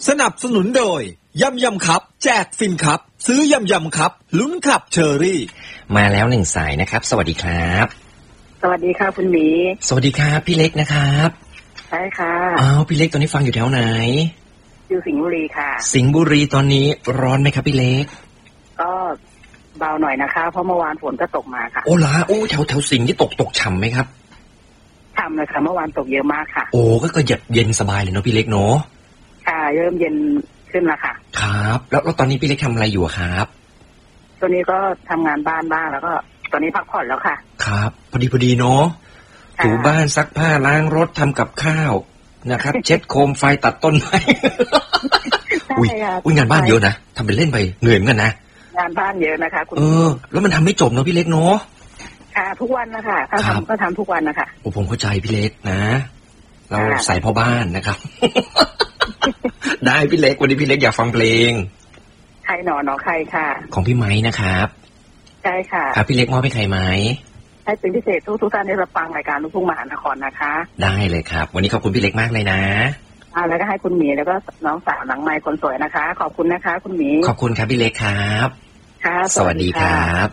สนับสนุนโดยยำครับแจกฟินครับซื้อยำครับลุ้นขับเชอรี่มาแล้วหนึ่งสายนะครับสวัสดีครับสวัสดีค่ะคุณหมีสวัสดีครับพี่เล็กนะครับใช่ค่ะพี่เล็กตอนนี้ฟังอยู่แถวไหนอยู่สิงห์บุรีค่ะสิงห์บุรีตอนนี้ร้อนไหมครับพี่เล็กก็เบาหน่อยนะคะเพราะเมื่อวานฝนก็ตกมาค่ะโอ้ล่ะโอ้แถวสิงห์ที่ตกฉ่ำไหมครับฉ่ำเลยค่ะเมื่อวานตกเยอะมากค่ะโอ้ก็เย็นสบายเลยเนาะพี่เล็กเนาะค่ะเริ่มเย็นขึ้นแล้วค่ะครับแล้วตอนนี้พี่เล็กทำอะไรอยู่ครับตอนนี้ก็ทำงานบ้านบ้างแล้วก็ตอนนี้พักผ่อนแล้วค่ะครับพอดีเนาะถูบ้านซักผ้าล้างรถทำกับข้าวนะครับ เช็ดโคมไฟตัดต้นไม้อุ้ยงานบ้านเยอะนะทำเป็นเล่นไปเหนื่อยเหมือนกันนะงานบ้านเยอะนะคะคุณแล้วมันทำไม่จบเนาะพี่เล็กเนาะค่ะทุกวันนะคะถ้าทำก็ทำทุกวันนะคะโอ้ผมเข้าใจพี่เล็กนะเราใส่พ่อบ้านนะครับ ได้พี่เล็กวันนี้พี่เล็กอยากฟังเพลงใครหนอใครค่ะของพี่ไม้นะครับใช่ค่ะครับพี่เล็กมอบให้ใครไหมให้เป็นพิเศษทุกท่านได้รับฟังรายการลูกทุ่งมหานครนะคะได้เลยครับวันนี้ขอบคุณพี่เล็กมากเลยนะแล้วก็ให้คุณหมีแล้วก็น้องสาวหลังไมค์คนสวยนะคะขอบคุณนะคะคุณหมีขอบคุณครับพี่เล็กครับค่ะสวัสดีครับ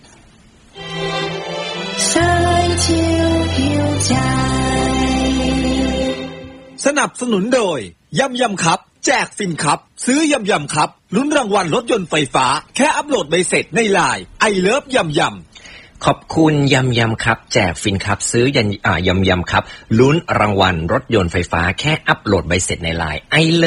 สนับสนุนโดยยำครับแจกฟินครับซื้อยำครับลุ้นรางวัลรถยนต์ไฟฟ้าแค่อัปโหลดใบเสร็จในไลน์ไอเลิฟยำขอบคุณยำครับแจกฟินครับซื้อยำครับลุ้นรางวัลรถยนต์ไฟฟ้าแค่อัปโหลดใบเสร็จในไลน์ไอเลิฟ